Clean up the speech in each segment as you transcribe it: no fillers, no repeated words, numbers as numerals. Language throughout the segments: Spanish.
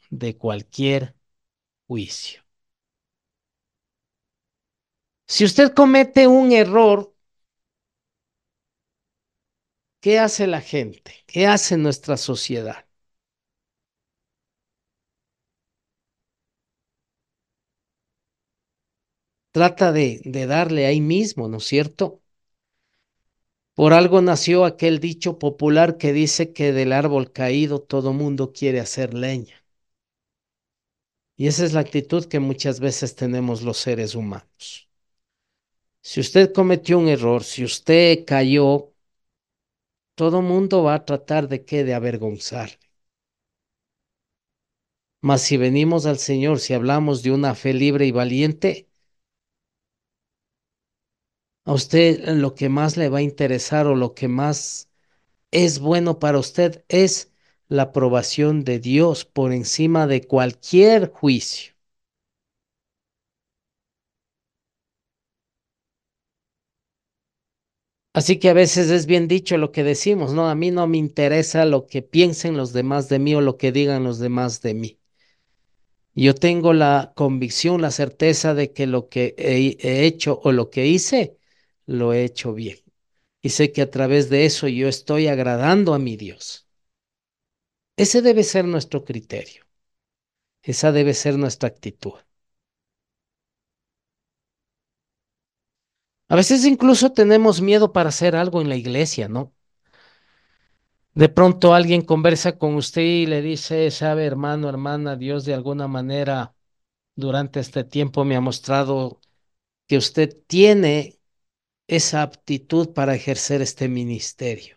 de cualquier juicio. Si usted comete un error, ¿qué hace la gente? ¿Qué hace nuestra sociedad? Trata de darle ahí mismo, ¿no es cierto? Por algo nació aquel dicho popular que dice que del árbol caído todo mundo quiere hacer leña. Y esa es la actitud que muchas veces tenemos los seres humanos. Si usted cometió un error, si usted cayó, todo mundo va a tratar de qué, de avergonzar. Mas si venimos al Señor, si hablamos de una fe libre y valiente, a usted lo que más le va a interesar o lo que más es bueno para usted es la aprobación de Dios por encima de cualquier juicio. Así que a veces es bien dicho lo que decimos, ¿no? A mí no me interesa lo que piensen los demás de mí o lo que digan los demás de mí. Yo tengo la convicción, la certeza de que lo que he hecho o lo que hice, lo he hecho bien. Y sé que a través de eso yo estoy agradando a mi Dios. Ese debe ser nuestro criterio. Esa debe ser nuestra actitud. A veces incluso tenemos miedo para hacer algo en la iglesia, ¿no? De pronto alguien conversa con usted y le dice, sabe, hermano, hermana, Dios de alguna manera durante este tiempo me ha mostrado que usted tiene esa aptitud para ejercer este ministerio.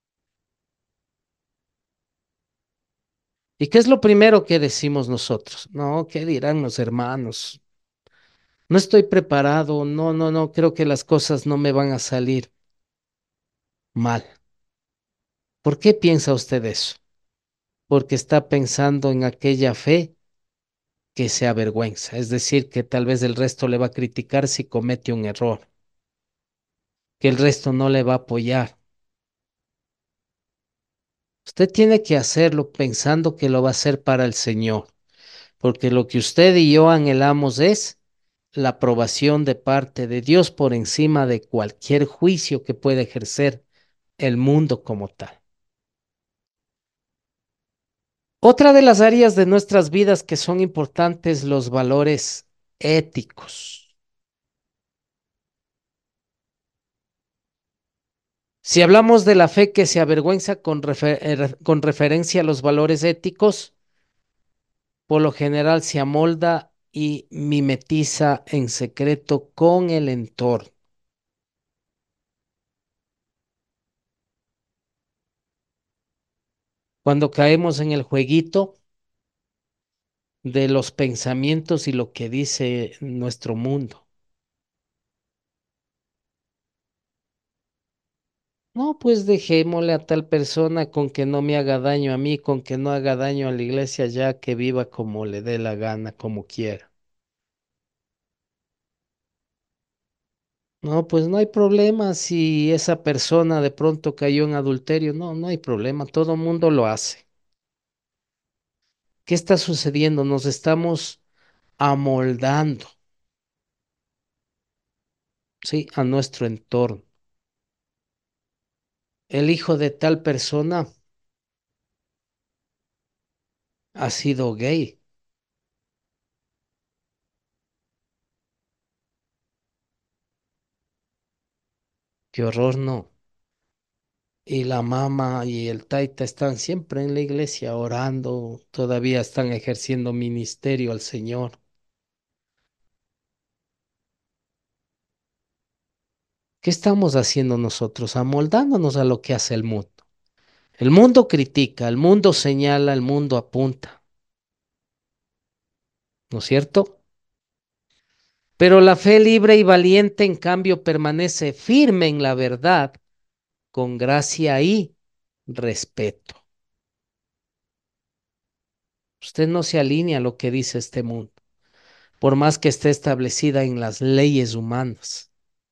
¿Y qué es lo primero que decimos nosotros? No, ¿qué dirán los hermanos? No estoy preparado, no, no, no, creo que las cosas no me van a salir mal. ¿Por qué piensa usted eso? Porque está pensando en aquella fe que se avergüenza, es decir, que tal vez el resto le va a criticar si comete un error, que el resto no le va a apoyar. Usted tiene que hacerlo pensando que lo va a hacer para el Señor, porque lo que usted y yo anhelamos es la aprobación de parte de Dios por encima de cualquier juicio que pueda ejercer el mundo como tal. Otra de las áreas de nuestras vidas que son importantes, los valores éticos. Si hablamos de la fe que se avergüenza con referencia a los valores éticos, por lo general se amolda y mimetiza en secreto con el entorno. Cuando caemos en el jueguito de los pensamientos y lo que dice nuestro mundo. No, pues dejémosle a tal persona con que no me haga daño a mí, con que no haga daño a la iglesia, ya que viva como le dé la gana, como quiera. No, pues no hay problema si esa persona de pronto cayó en adulterio. No, no hay problema, todo mundo lo hace. ¿Qué está sucediendo? Nos estamos amoldando, ¿sí? A nuestro entorno. El hijo de tal persona ha sido gay. Qué horror, no. Y la mamá y el taita están siempre en la iglesia orando, todavía están ejerciendo ministerio al Señor. ¿Qué estamos haciendo nosotros? Amoldándonos a lo que hace el mundo. El mundo critica, el mundo señala, el mundo apunta, ¿no es cierto? Pero la fe libre y valiente, en cambio, permanece firme en la verdad, con gracia y respeto. Usted no se alinea a lo que dice este mundo, por más que esté establecida en las leyes humanas.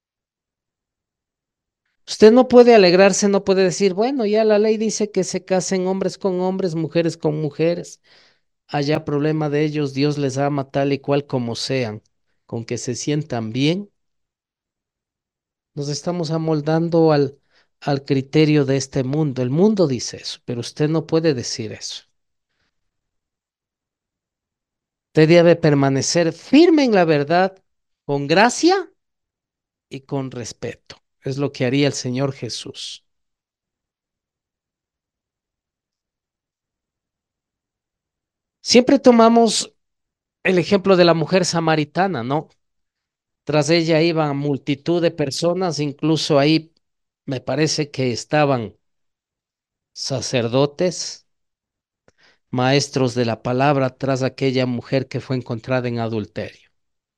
Usted no puede alegrarse, no puede decir, bueno, ya la ley dice que se casen hombres con hombres, mujeres con mujeres. Allá problema de ellos, Dios les ama tal y cual como sean, con que se sientan bien. Nos estamos amoldando al criterio de este mundo. El mundo dice eso, pero usted no puede decir eso. Usted debe permanecer firme en la verdad, con gracia y con respeto. Es lo que haría el Señor Jesús. Siempre tomamos el ejemplo de la mujer samaritana, ¿no? Tras ella iban multitud de personas, incluso ahí me parece que estaban sacerdotes, maestros de la palabra, tras aquella mujer que fue encontrada en adulterio.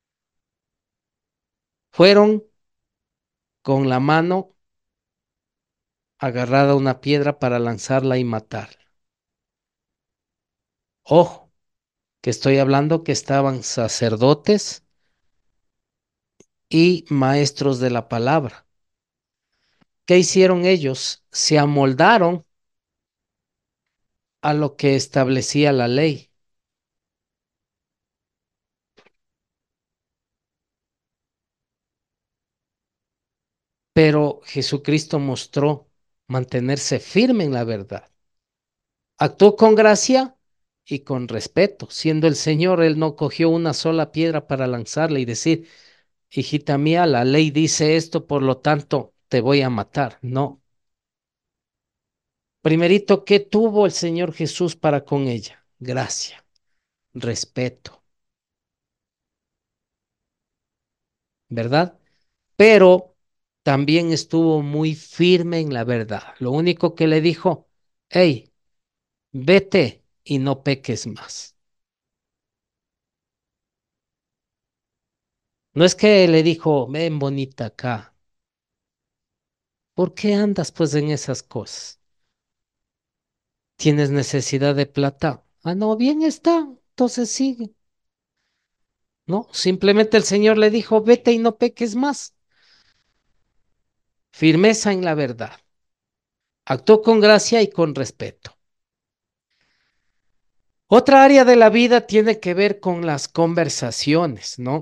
Fueron con la mano agarrada a una piedra para lanzarla y matarla. Ojo, que estoy hablando que estaban sacerdotes y maestros de la palabra. ¿Qué hicieron ellos? Se amoldaron a lo que establecía la ley. Pero Jesucristo mostró mantenerse firme en la verdad. Actuó con gracia y con respeto. Siendo el Señor, Él no cogió una sola piedra para lanzarla y decir, hijita mía, la ley dice esto, por lo tanto te voy a matar. No. Primerito, ¿qué tuvo el Señor Jesús para con ella? Gracia, respeto, ¿verdad? Pero también estuvo muy firme en la verdad. Lo único que le dijo, hey, vete y no peques más. No es que le dijo, ven bonita acá. ¿Por qué andas pues en esas cosas? ¿Tienes necesidad de plata? Ah, no, bien está. Entonces sigue. No, simplemente el Señor le dijo, vete y no peques más. Firmeza en la verdad. Actuó con gracia y con respeto. Otra área de la vida tiene que ver con las conversaciones, ¿no?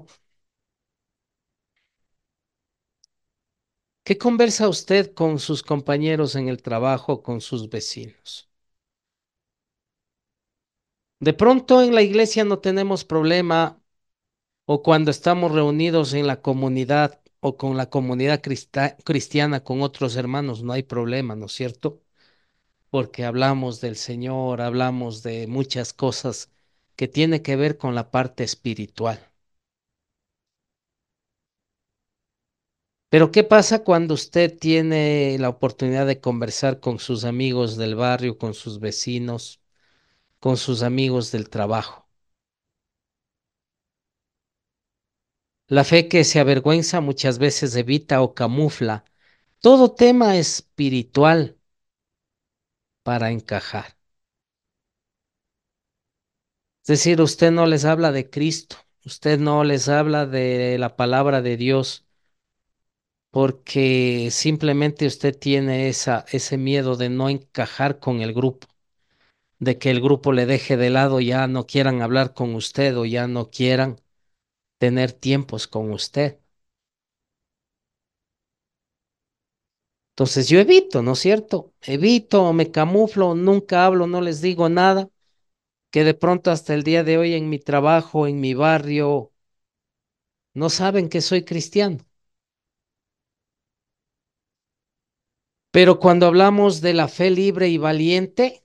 ¿Qué conversa usted con sus compañeros en el trabajo, con sus vecinos? De pronto en la iglesia no tenemos problema o cuando estamos reunidos en la comunidad o con la comunidad cristiana con otros hermanos, no hay problema, ¿no es cierto? Porque hablamos del Señor, hablamos de muchas cosas que tiene que ver con la parte espiritual. Pero ¿qué pasa cuando usted tiene la oportunidad de conversar con sus amigos del barrio, con sus vecinos, con sus amigos del trabajo? La fe que se avergüenza muchas veces evita o camufla todo tema espiritual para encajar. Es decir, usted no les habla de Cristo, usted no les habla de la palabra de Dios, porque simplemente usted tiene ese miedo de no encajar con el grupo, de que el grupo le deje de lado, ya no quieran hablar con usted o ya no quieran tener tiempos con usted. Entonces yo evito, ¿no es cierto? Evito, me camuflo, nunca hablo, no les digo nada, que de pronto hasta el día de hoy en mi trabajo, en mi barrio, no saben que soy cristiano. Pero cuando hablamos de la fe libre y valiente,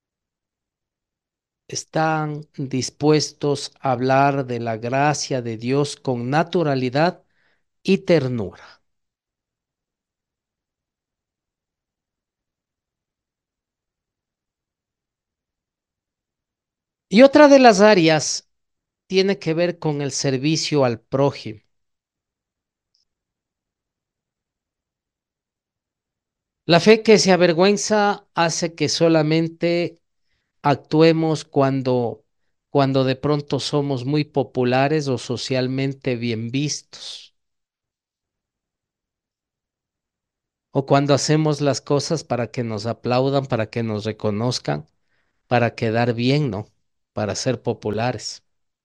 están dispuestos a hablar de la gracia de Dios con naturalidad y ternura. Y otra de las áreas tiene que ver con el servicio al prójimo. La fe que se avergüenza hace que solamente actuemos cuando de pronto somos muy populares o socialmente bien vistos, o cuando hacemos las cosas para que nos aplaudan, para que nos reconozcan, para quedar bien, ¿no? para ser populares,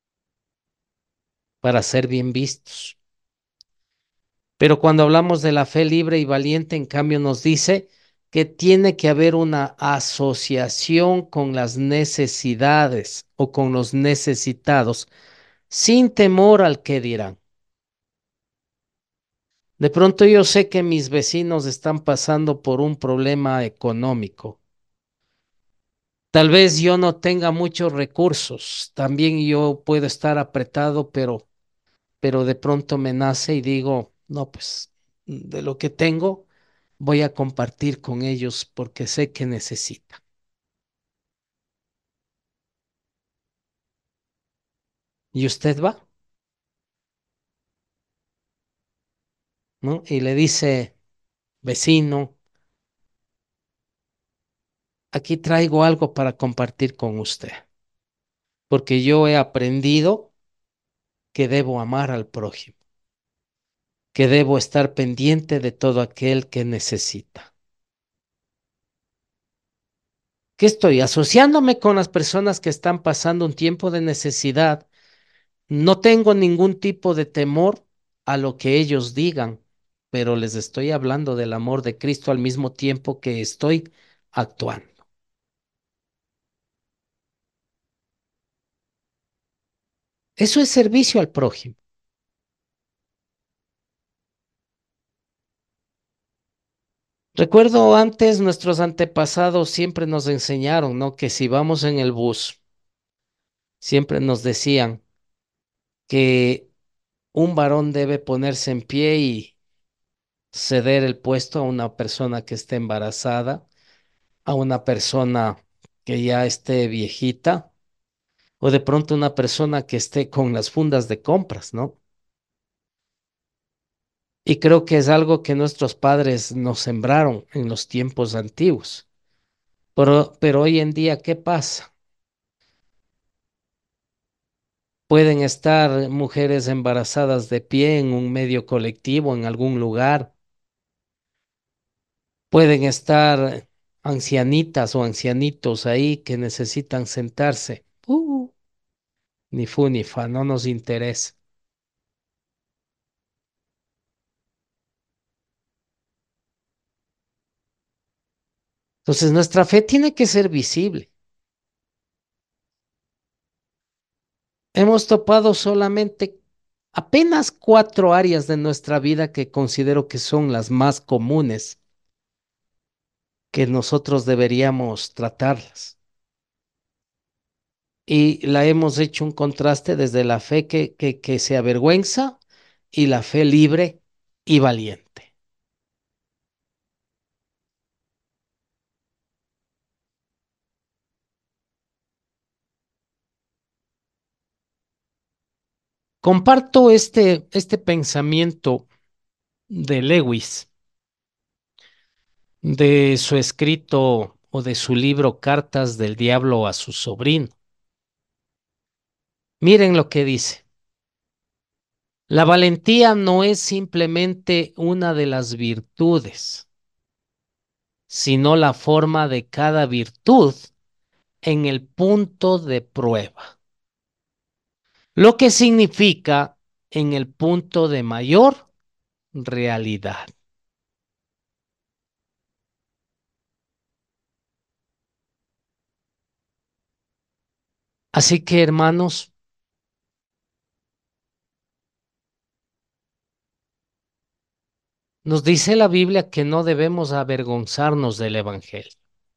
para ser bien vistos. Pero cuando hablamos de la fe libre y valiente, en cambio nos dice que tiene que haber una asociación con las necesidades o con los necesitados, sin temor al que dirán. De pronto yo sé que mis vecinos están pasando por un problema económico. Tal vez yo no tenga muchos recursos, también yo puedo estar apretado, pero de pronto me nace y digo, no, pues de lo que tengo voy a compartir con ellos porque sé que necesitan. Y usted va, ¿no? Y le dice, vecino, aquí traigo algo para compartir con usted, porque yo he aprendido que debo amar al prójimo, que debo estar pendiente de todo aquel que necesita. ¿Qué estoy? Asociándome con las personas que están pasando un tiempo de necesidad. No tengo ningún tipo de temor a lo que ellos digan, pero les estoy hablando del amor de Cristo al mismo tiempo que estoy actuando. Eso es servicio al prójimo. Recuerdo antes nuestros antepasados siempre nos enseñaron, ¿no? Que si vamos en el bus, siempre nos decían que un varón debe ponerse en pie y ceder el puesto a una persona que esté embarazada, a una persona que ya esté viejita o de pronto una persona que esté con las fundas de compras, ¿no? Y creo que es algo que nuestros padres nos sembraron en los tiempos antiguos. Pero hoy en día, ¿qué pasa? Pueden estar mujeres embarazadas de pie en un medio colectivo, en algún lugar. Pueden estar ancianitas o ancianitos ahí que necesitan sentarse. Ni fu ni fa, no nos interesa. Entonces, nuestra fe tiene que ser visible. Hemos topado solamente apenas 4 áreas de nuestra vida que considero que son las más comunes que nosotros deberíamos tratarlas. Y la hemos hecho un contraste desde la fe que se avergüenza y la fe libre y valiente. Comparto este pensamiento de Lewis, de su escrito o de su libro Cartas del Diablo a su sobrino. Miren lo que dice. La valentía no es simplemente una de las virtudes, sino la forma de cada virtud en el punto de prueba, lo que significa en el punto de mayor realidad. Así que, hermanos, nos dice la Biblia que no debemos avergonzarnos del Evangelio.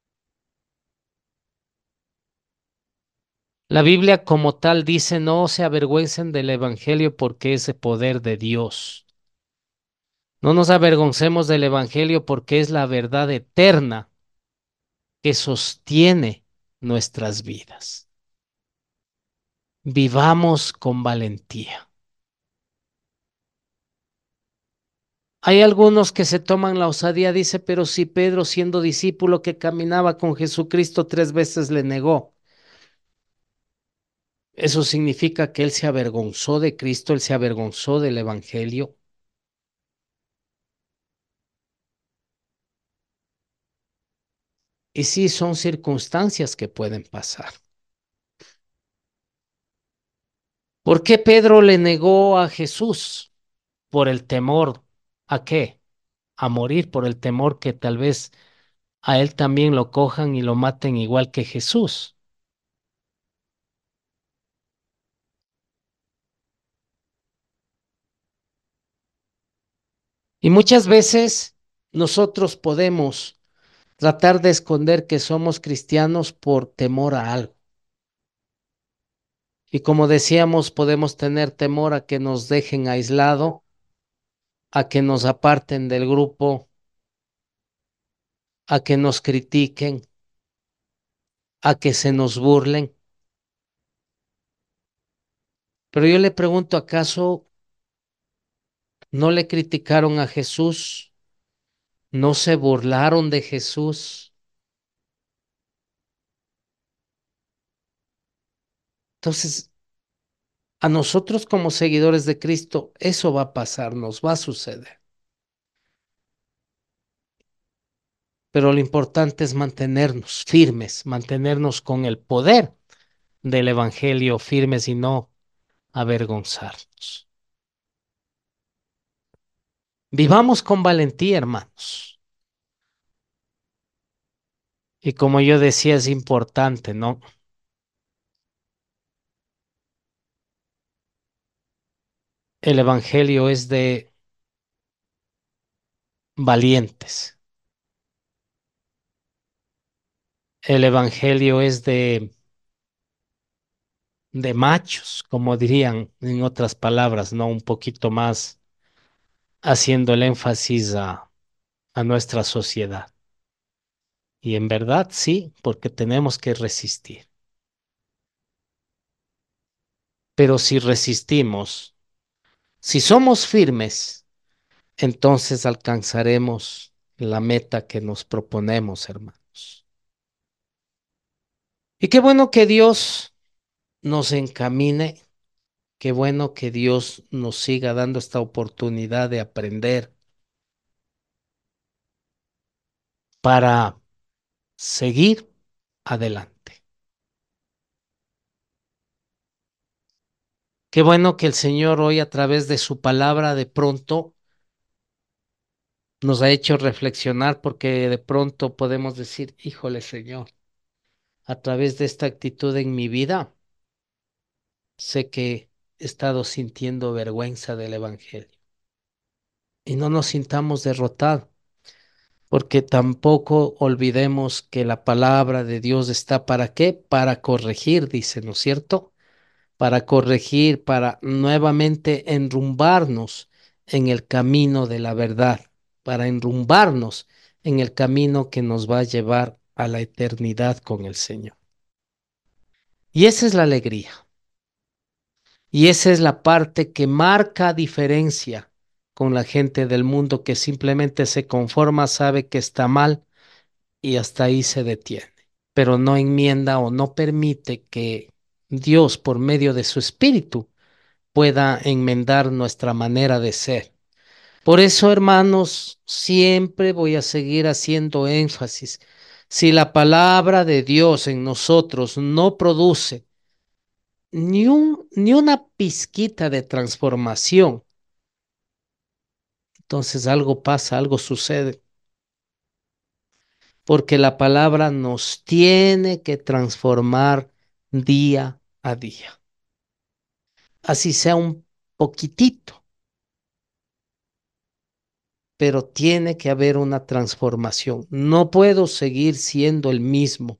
La Biblia como tal dice, no se avergüencen del Evangelio porque es el poder de Dios. No nos avergoncemos del Evangelio porque es la verdad eterna que sostiene nuestras vidas. Vivamos con valentía. Hay algunos que se toman la osadía, dice, pero si Pedro, siendo discípulo que caminaba con Jesucristo, 3 veces le negó. Eso significa que él se avergonzó de Cristo, él se avergonzó del Evangelio. Y sí, son circunstancias que pueden pasar. ¿Por qué Pedro le negó a Jesús? Por el temor. ¿A qué? A morir, por el temor que tal vez a él también lo cojan y lo maten igual que Jesús. Y muchas veces nosotros podemos tratar de esconder que somos cristianos por temor a algo. Y como decíamos, podemos tener temor a que nos dejen aislado, a que nos aparten del grupo, a que nos critiquen, a que se nos burlen. Pero yo le pregunto, ¿acaso no le criticaron a Jesús? ¿No se burlaron de Jesús? Entonces, a nosotros como seguidores de Cristo, eso va a pasar, nos va a suceder. Pero lo importante es mantenernos firmes, mantenernos con el poder del Evangelio firmes y no avergonzarnos. Vivamos con valentía, hermanos. Y como yo decía, es importante, ¿no? El Evangelio es de valientes. El Evangelio es de machos, como dirían en otras palabras, ¿no? Un poquito más haciendo el énfasis a nuestra sociedad. Y en verdad sí, porque tenemos que resistir. Pero si resistimos, si somos firmes, entonces alcanzaremos la meta que nos proponemos, hermanos. Y qué bueno que Dios nos encamine, qué bueno que Dios nos siga dando esta oportunidad de aprender para seguir adelante. Qué bueno que el Señor hoy a través de su palabra de pronto nos ha hecho reflexionar porque de pronto podemos decir, híjole Señor, a través de esta actitud en mi vida, sé que he estado sintiendo vergüenza del Evangelio. Y no nos sintamos derrotados, porque tampoco olvidemos que la palabra de Dios está para qué, para corregir, dice, ¿no es cierto? Para corregir, para nuevamente enrumbarnos en el camino de la verdad, para enrumbarnos en el camino que nos va a llevar a la eternidad con el Señor. Y esa es la alegría. Y esa es la parte que marca diferencia con la gente del mundo que simplemente se conforma, sabe que está mal y hasta ahí se detiene, pero no enmienda o no permite que Dios, por medio de su Espíritu, pueda enmendar nuestra manera de ser. Por eso, hermanos, siempre voy a seguir haciendo énfasis. Si la palabra de Dios en nosotros no produce ni una pizquita de transformación, entonces algo pasa, algo sucede, porque la palabra nos tiene que transformar día a día. Así sea un poquitito, pero tiene que haber una transformación. No puedo seguir siendo el mismo.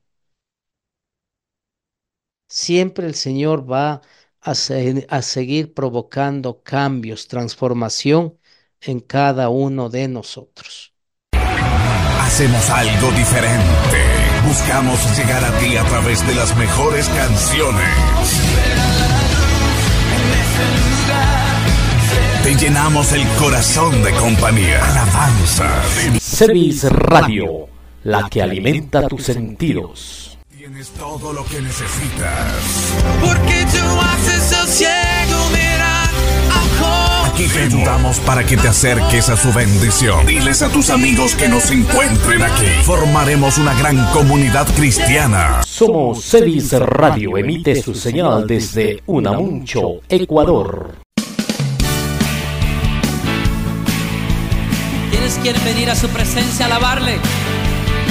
Siempre el Señor va a seguir provocando cambios, transformación en cada uno de nosotros. Hacemos algo diferente. Buscamos llegar a ti a través de las mejores canciones. Te llenamos el corazón de compañía. Alabanza. Cevis Radio, la que alimenta tus sentidos. Tienes todo lo que necesitas. Porque tú haces al ciego mirar al cojo. Aquí te ayudamos invitamos para que te acerques a su bendición. Diles a tus amigos que nos encuentren aquí. Formaremos una gran comunidad cristiana. Somos Cedis Radio, emite su señal desde Unamuncho, Ecuador. ¿Quiénes quieren venir a su presencia a alabarle?